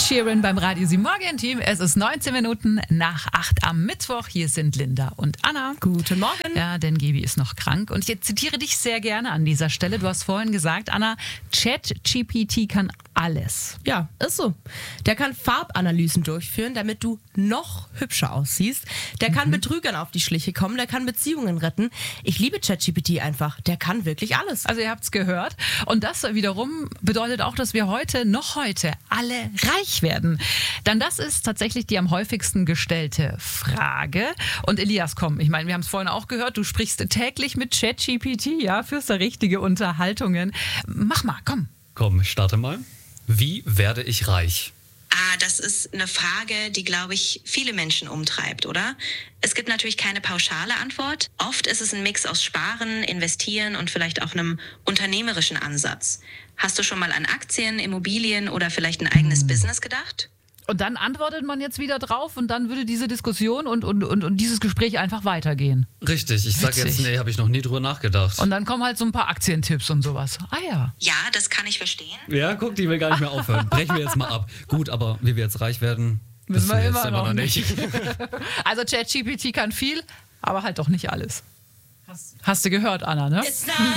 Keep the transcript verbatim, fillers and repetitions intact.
Sheeran beim Radio sieben Morgen-Team. Es ist neunzehn Minuten nach acht am Mittwoch. Hier sind Linda und Anna. Guten Morgen. Ja, denn Gaby ist noch krank. Und ich zitiere dich sehr gerne an dieser Stelle. Du hast vorhin gesagt, Anna, ChatGPT kann alles. Ja, ist so. Der kann Farbanalysen durchführen, damit du noch hübscher aussiehst. Der kann mhm. Betrügern auf die Schliche kommen. Der kann Beziehungen retten. Ich liebe ChatGPT einfach. Der kann wirklich alles. Also ihr habt es gehört. Und das wiederum bedeutet auch, dass wir heute, noch heute, alle reich werden. Denn das ist tatsächlich die am häufigsten gestellte Frage. Und Elias, komm, ich meine, wir haben es vorhin auch gehört, du sprichst täglich mit ChatGPT, ja, führst da richtige Unterhaltungen. Mach mal, komm. Komm, starte mal. Wie werde ich reich? Ah, das ist eine Frage, die, glaube ich, viele Menschen umtreibt, oder? Es gibt natürlich keine pauschale Antwort. Oft ist es ein Mix aus Sparen, Investieren und vielleicht auch einem unternehmerischen Ansatz. Hast du schon mal an Aktien, Immobilien oder vielleicht ein eigenes hm. Business gedacht? Und dann antwortet man jetzt wieder drauf und dann würde diese Diskussion und, und, und, und dieses Gespräch einfach weitergehen. Richtig, ich sag jetzt, nee, habe ich noch nie drüber nachgedacht. Und dann kommen halt so ein paar Aktientipps und sowas. Ah ja. Ja, das kann ich verstehen. Ja, guck, die will gar nicht mehr aufhören. Brechen wir jetzt mal ab. Gut, aber wie wir jetzt reich werden, wissen wir immer, immer noch noch nicht. nicht. Also ChatGPT kann viel, aber halt doch nicht alles. Hast, Hast du gehört, Anna, ne?